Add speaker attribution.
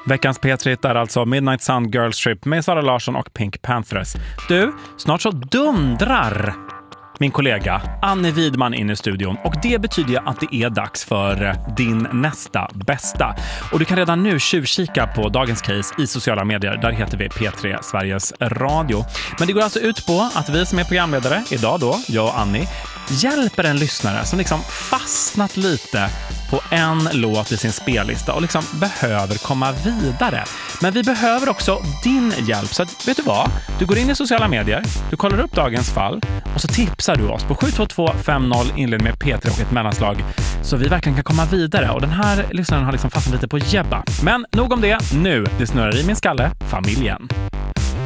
Speaker 1: Veckans P3 är alltså Midnight Sun Girls Trip med Sara Larsson och Pink Panthers. Du, snart så dundrar min kollega Annie Widman in i studion och det betyder att det är dags för din nästa bästa. Och du kan redan nu tjuvkika på dagens case i sociala medier. Där heter vi P3 Sveriges Radio. Men det går alltså ut på att vi som är programledare idag då, jag och Annie, hjälper en lyssnare som liksom fastnat lite på en låt i sin spellista och liksom behöver komma vidare. Men vi behöver också din hjälp. Så att, vet du vad? Du går in i sociala medier, du kollar upp dagens fall och så tipsar du oss på 72250 inled med P3 och ett mellanslag så vi verkligen kan komma vidare. Och den här lyssnaren har liksom fastnat lite på Jebba. Men nog om det, nu det snurrar i min skalle, familjen.